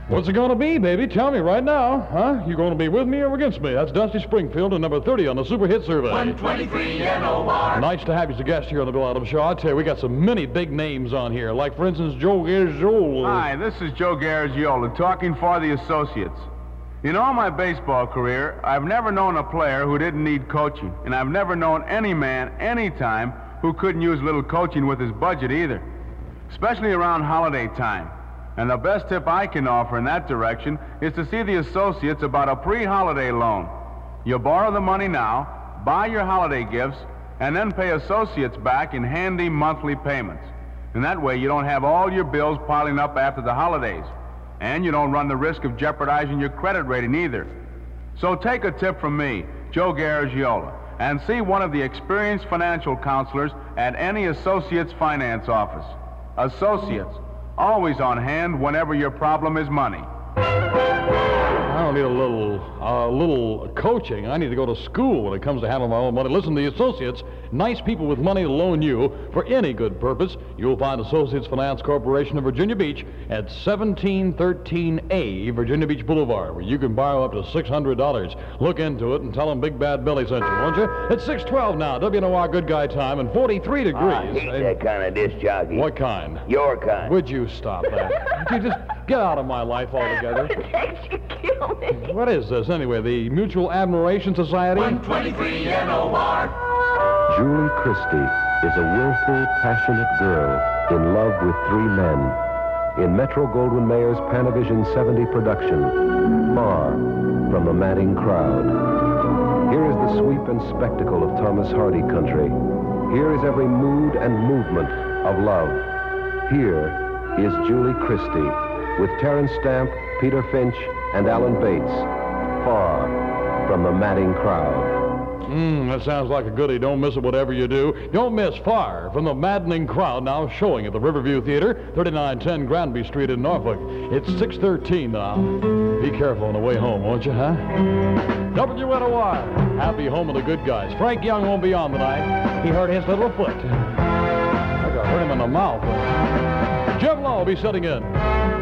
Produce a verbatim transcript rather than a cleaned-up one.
What's it going to be, baby? Tell me right now, huh? You going to be with me or against me? That's Dusty Springfield and number thirty on the Super Hit Survey. one twenty-three N O R. Nice to have you as a guest here on the Bill Adams Show. I tell you, we got some many big names on here, like, for instance, Joe Garagiola. Hi, this is Joe Garagiola, talking for the Associates. In all my baseball career, I've never known a player who didn't need coaching, and I've never known any man, anytime, who couldn't use a little coaching with his budget either, especially around holiday time. And the best tip I can offer in that direction is to see the Associates about a pre-holiday loan. You borrow the money now, buy your holiday gifts, and then pay Associates back in handy monthly payments. And that way you don't have all your bills piling up after the holidays. And you don't run the risk of jeopardizing your credit rating either. So take a tip from me, Joe Garagiola, and see one of the experienced financial counselors at any Associates finance office. Associates, always on hand whenever your problem is money. I don't need a little, uh, little coaching. I need to go to school when it comes to handling my own money. Listen to the Associates, nice people with money to loan you for any good purpose. You'll find Associates Finance Corporation of Virginia Beach at seventeen thirteen A Virginia Beach Boulevard, where you can borrow up to six hundred dollars. Look into it and tell them Big Bad Billy sent you, won't you? It's six twelve now, W N O R Good Guy time, and forty-three degrees. I hate Hey, that kind of disc jockey. what kind? Your kind. Would you stop that? Would you just get out of my life altogether? You kill me. What is this, anyway? The Mutual Admiration Society? one twenty-three N O R. Julie Christie is a willful, passionate girl in love with three men. In Metro-Goldwyn-Mayer's Panavision seventy production, Far from the Madding Crowd. Here is the sweep and spectacle of Thomas Hardy country. Here is every mood and movement of love. Here is Julie Christie with Terence Stamp, Peter Finch, and Alan Bates. Far from the Madding Crowd. Mmm, that sounds like a goodie. Don't miss it, whatever you do. Don't miss Far from the Maddening Crowd, now showing at the Riverview Theater, thirty-nine ten Granby Street in Norfolk. It's six thirteen now. Be careful on the way home, won't you, huh? W N O R, happy home of the good guys. Frank Young won't be on tonight. He hurt his little foot. I got hurt him in the mouth. Jim Law will be sitting in.